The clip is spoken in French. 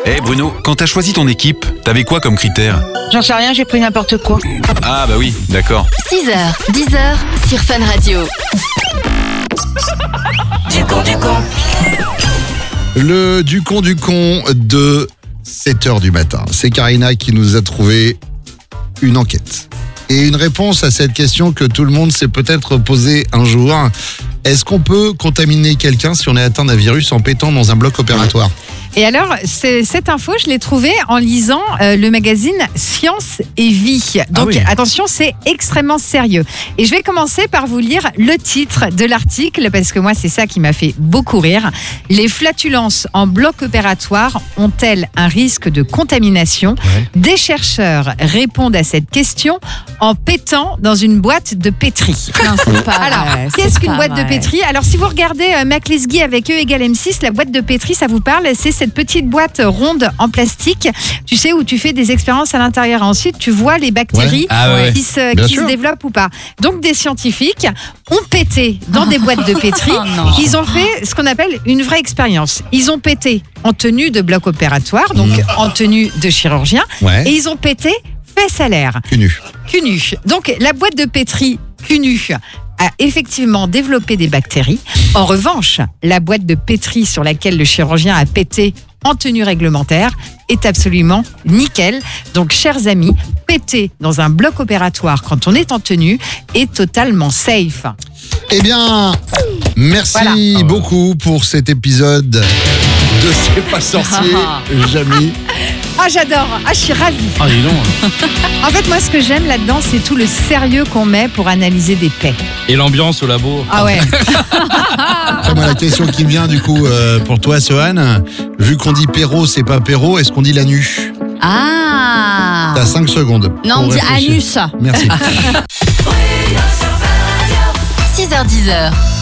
Eh Bruno, quand t'as choisi ton équipe, t'avais quoi comme critères? J'en sais rien, j'ai pris n'importe quoi. Ah bah oui, d'accord. 6h, 10h sur Fun Radio. Du con. Le du con de 7h du matin. C'est Karina qui nous a trouvé une enquête. Et une réponse à cette question que tout le monde s'est peut-être posée un jour. Est-ce qu'on peut contaminer quelqu'un si on est atteint d'un virus en pétant dans un bloc opératoire ? Et alors, cette info, je l'ai trouvée en lisant le magazine Science et Vie. Donc, attention, c'est extrêmement sérieux. Et je vais commencer par vous lire le titre de l'article, parce que moi, c'est ça qui m'a fait beaucoup rire. Les flatulences en bloc opératoire ont-elles un risque de contamination ? Des chercheurs répondent à cette question en pétant dans une boîte de pétri. Non, c'est pas Alors, vrai, qu'est-ce c'est qu'une pas boîte de vrai. pétri ? Alors, si vous regardez Maclesguy avec E égale M6, la boîte de pétri, ça vous parle ? C'est cette petite boîte ronde en plastique, tu sais, où tu fais des expériences à l'intérieur. Ensuite, tu vois les bactéries qui se développent ou pas. Donc, des scientifiques ont pété dans des boîtes de pétri. Ils ont fait ce qu'on appelle une vraie expérience. Ils ont pété en tenue de bloc opératoire, donc en tenue de chirurgien, et ils ont pété fesses à l'air. Cul nu. Donc, la boîte de pétri cul nu a effectivement développé des bactéries. En revanche, la boîte de pétri sur laquelle le chirurgien a pété en tenue réglementaire est absolument nickel. Donc, chers amis, péter dans un bloc opératoire quand on est en tenue est totalement safe. Eh bien, merci beaucoup pour cet épisode de C'est pas sorcier, Jamy. Ah, j'adore. Ah, je suis ravie. Ah, dis donc. En fait, moi, ce que j'aime là-dedans, c'est tout le sérieux qu'on met pour analyser des paix. Et l'ambiance au labo. Ah ouais. Après, moi, la question qui me vient du coup pour toi, Sohan, vu qu'on dit péro, c'est pas péro, est-ce qu'on dit la nu ? Ah. T'as 5 secondes. Non, on dit réfléchir. anus. Merci. 6h, 10h.